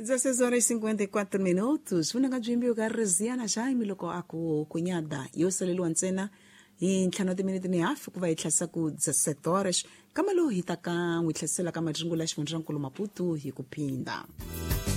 16 horas e 54 minutos. Vuna kajimbi ukareziana jaimi loko aku kunyada. Yosalelu antena in tlhanoti minute ni hafu kuva itlhasa ku 17 horas. Kama lo hitaka ngwitlasela kama dringula xifundzankulu Maputo hi kuphinda.